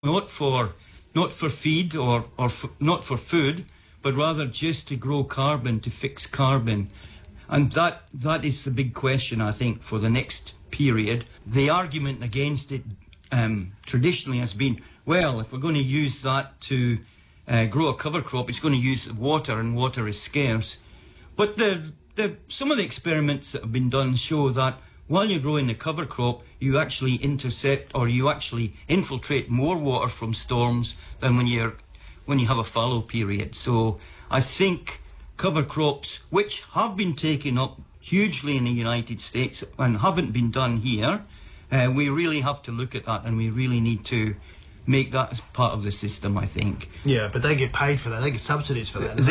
not for feed or not for food, but rather just to grow carbon, to fix carbon. And that is the big question, I think, for the next period. The argument against it traditionally has been, well, if we're going to use that to grow a cover crop, it's going to use water, and water is scarce. But some of the experiments that have been done show that while you're growing the cover crop, you actually intercept or you actually infiltrate more water from storms than when you have a fallow period. So I think cover crops, which have been taken up hugely in the United States and haven't been done here, we really have to look at that, and we really need to make that as part of the system, I think. Yeah, but they get paid for that. They get subsidies for that.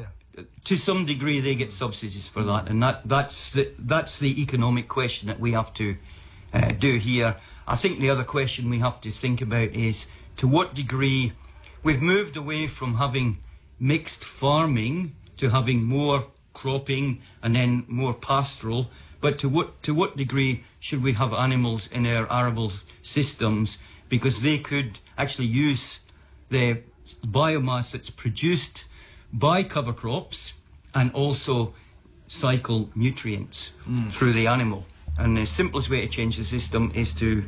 To some degree, they get subsidies for that, and that's the economic question that we have to do here. I think the other question we have to think about is to what degree we've moved away from having mixed farming to having more cropping and then more pastoral. But to what degree should we have animals in our arable systems, because they could actually use the biomass that's produced by cover crops and also cycle nutrients through the animal. And the simplest way to change the system is to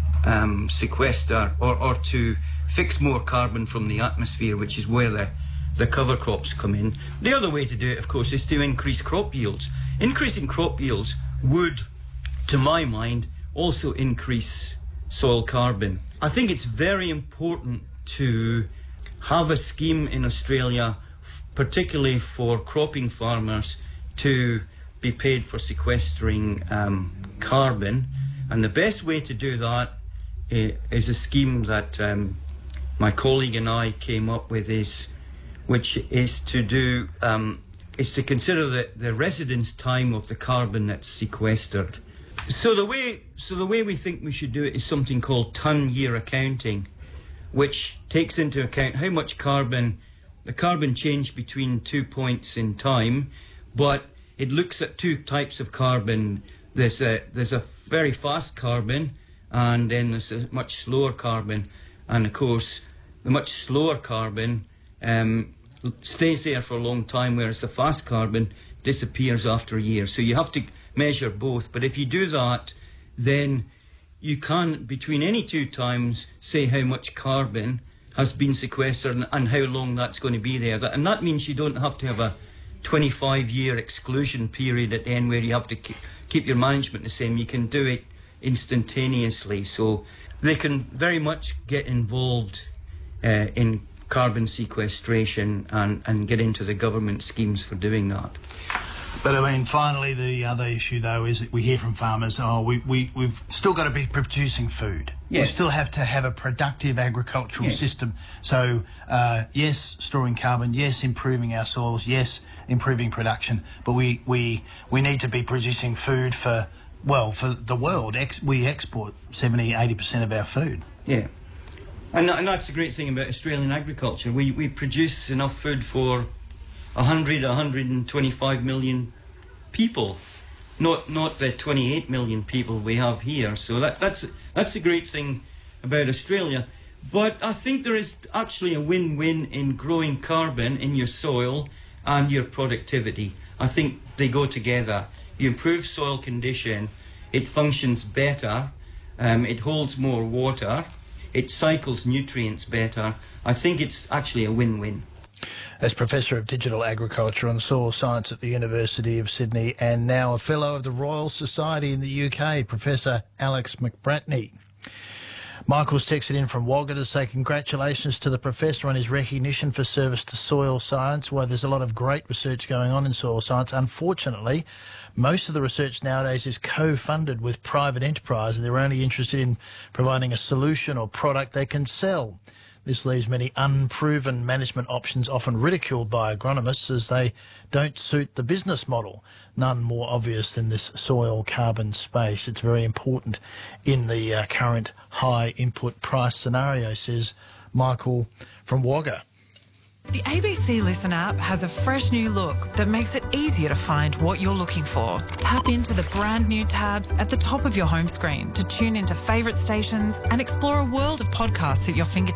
sequester or to fix more carbon from the atmosphere, which is where the cover crops come in. The other way to do it, of course, is to increase crop yields. Increasing crop yields would, to my mind, also increase soil carbon. I think it's very important to have a scheme in Australia, particularly for cropping farmers, to be paid for sequestering carbon. And the best way to do that is a scheme that my colleague and I came up with, which is to consider the residence time of the carbon that's sequestered. So the way we think we should do it is something called ton-year accounting, which takes into account how much the carbon changed between 2 points in time, but it looks at two types of carbon. There's a very fast carbon, and then there's a much slower carbon. And of course, the much slower carbon stays there for a long time, whereas the fast carbon disappears after a year. So you have to measure both. But if you do that, then you can, between any two times, say how much carbon has been sequestered and how long that's going to be there. And that means you don't have to have a 25-year exclusion period at the end where you have to keep your management the same. You can do it instantaneously. So they can very much get involved in carbon sequestration and get into the government schemes for doing that. But I mean, finally, the other issue, though, is that we hear from farmers, we've still got to be producing food. Yes. We still have to have a productive agricultural system. So, yes, storing carbon, yes, improving our soils, yes, improving production, but we need to be producing food for the world. We export 70-80% of our food. Yeah. And that's the great thing about Australian agriculture. We produce enough food for 125 million people, not the 28 million people we have here. So that's the great thing about Australia. But I think there is actually a win-win in growing carbon in your soil and your productivity. I think they go together. You improve soil condition, it functions better, it holds more water, it cycles nutrients better. I think it's actually a win-win. As Professor of Digital Agriculture and Soil Science at the University of Sydney, and now a Fellow of the Royal Society in the UK, Professor Alex McBratney. Michael's texted in from Wagga to say congratulations to the Professor on his recognition for service to soil science. Well, there's a lot of great research going on in soil science. Unfortunately, most of the research nowadays is co-funded with private enterprise, and they're only interested in providing a solution or product they can sell. This leaves many unproven management options often ridiculed by agronomists as they don't suit the business model. None more obvious than this soil carbon space. It's very important in the current high input price scenario, says Michael from Wagga. The ABC Listen app has a fresh new look that makes it easier to find what you're looking for. Tap into the brand new tabs at the top of your home screen to tune into favourite stations and explore a world of podcasts at your fingertips.